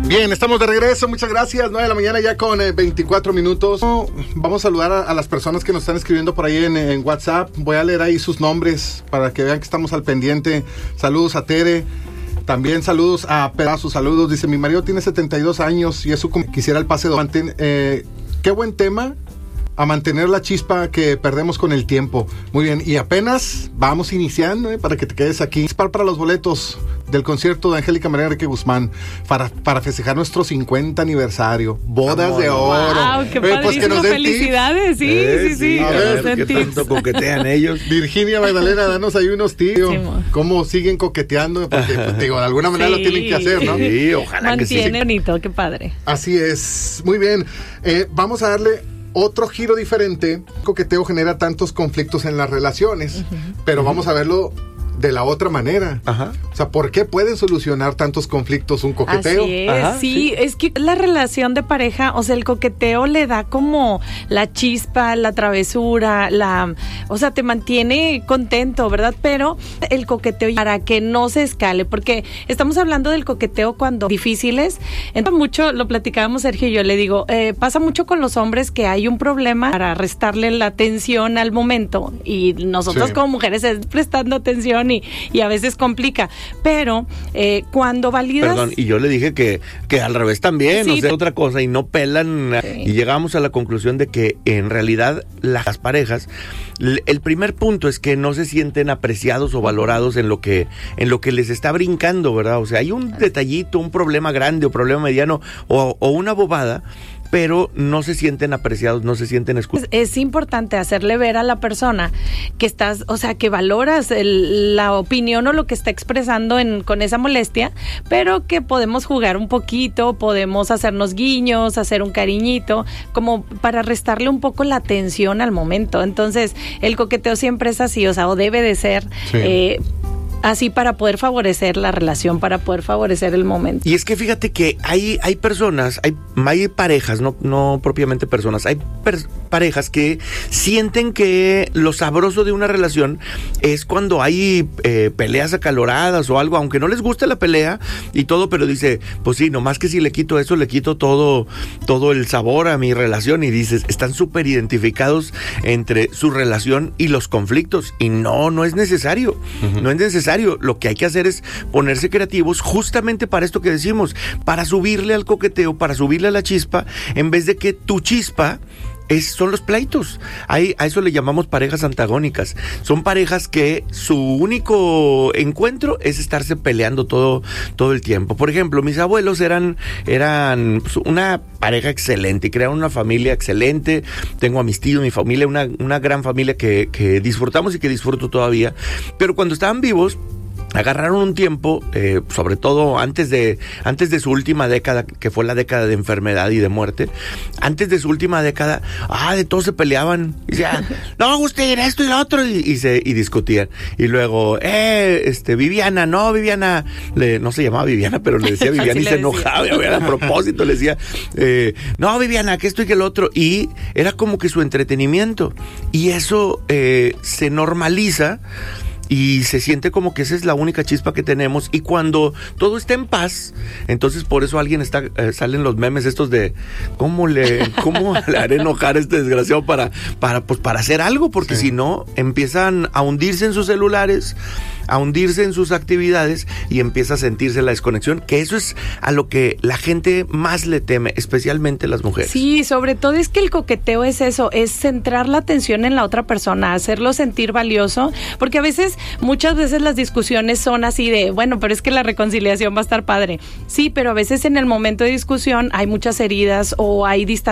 Bien, estamos de regreso, muchas gracias. 9 de la mañana ya con 24 minutos. Vamos a saludar a las personas que nos están escribiendo por ahí en WhatsApp. Voy a leer ahí sus nombres para que vean que estamos al pendiente. Saludos a Tere. También saludos a Pedazo, saludos. Dice, mi marido tiene 72 años y eso como quisiera el pase de... qué buen tema, a mantener la chispa que perdemos con el tiempo. Muy bien, y apenas vamos iniciando, para que te quedes aquí. Para los boletos del concierto de Angélica María Enrique Guzmán para festejar nuestro 50 aniversario. Bodas de oro. ¡Wow! ¡Qué padrísimo! Pues que nos den ¡felicidades! Sí. A ver, ¿qué tanto coquetean ellos? Virginia Magdalena, danos ahí unos tíos. ¿Cómo siguen coqueteando? Porque, pues, digo, de alguna manera lo tienen que hacer, ¿no? Sí, ojalá que sí. Mantiene bonito, qué padre. Así es. Muy bien. Vamos a darle otro giro diferente. El coqueteo genera tantos conflictos en las relaciones, pero vamos a verlo de la otra manera. Ajá. O sea, ¿por qué pueden solucionar tantos conflictos un coqueteo? Así es, Ajá, sí, es que la relación de pareja, o sea, el coqueteo le da como la chispa, la travesura, o sea, te mantiene contento, ¿verdad? Pero el coqueteo para que no se escale, porque estamos hablando del coqueteo cuando difíciles. Entonces, mucho, lo platicábamos Sergio y yo, le digo, pasa mucho con los hombres que hay un problema para restarle la atención al momento, y nosotros como mujeres es prestando atención y a veces complica, pero cuando validas... Perdón, y yo le dije que al revés también, sí, o sea, otra cosa, y no pelan, y llegamos a la conclusión de que en realidad las parejas, el primer punto es que no se sienten apreciados o valorados en lo que les está brincando, ¿verdad? O sea, hay un detallito, un problema grande o problema mediano o una bobada, pero no se sienten apreciados, no se sienten escuchados. Es importante hacerle ver a la persona que estás, o sea, que valoras la opinión o lo que está expresando con esa molestia, pero que podemos jugar un poquito, podemos hacernos guiños, hacer un cariñito, como para restarle un poco la atención al momento. Entonces, el coqueteo siempre es así, o sea, o debe de ser... Sí. Así para poder favorecer la relación, para poder favorecer el momento. Y es que fíjate que hay personas, hay parejas, no propiamente personas, hay parejas que sienten que lo sabroso de una relación es cuando hay peleas acaloradas o algo, aunque no les guste la pelea y todo, pero dice, pues sí, nomás que si le quito eso, le quito todo el sabor a mi relación, y dices, están súper identificados entre su relación y los conflictos, y no es necesario, no es necesario. Lo que hay que hacer es ponerse creativos justamente para esto que decimos, para subirle al coqueteo, para subirle a la chispa, en vez de que tu chispa son los pleitos. A eso le llamamos parejas antagónicas. Son parejas que su único encuentro es estarse peleando todo el tiempo. Por ejemplo, mis abuelos eran una pareja excelente y crearon una familia excelente. Tengo a mis tíos, mi familia, una gran familia que disfrutamos y que disfruto todavía. Pero cuando estaban vivos, agarraron un tiempo, sobre todo antes de su última década, que fue la década de enfermedad y de muerte. Así de su última década, de todos se peleaban. Y decían, no, Agustín, esto y lo otro, y discutían. Y luego, Viviana, no se llamaba Viviana, pero le decía Viviana y se enojaba, a propósito le decía, no, Viviana, que esto y que lo otro. Y era como que su entretenimiento. Y eso se normaliza. Y se siente como que esa es la única chispa que tenemos, y cuando todo está en paz, entonces por eso salen los memes estos de cómo le haré enojar a este desgraciado para hacer algo, porque si no empiezan a hundirse en sus celulares, a hundirse en sus actividades, y empieza a sentirse la desconexión, que eso es a lo que la gente más le teme, especialmente las mujeres. Sí, sobre todo es que el coqueteo es eso, es centrar la atención en la otra persona, hacerlo sentir valioso, porque muchas veces las discusiones son así de, bueno, pero es que la reconciliación va a estar padre. Sí, pero a veces en el momento de discusión hay muchas heridas o hay distancia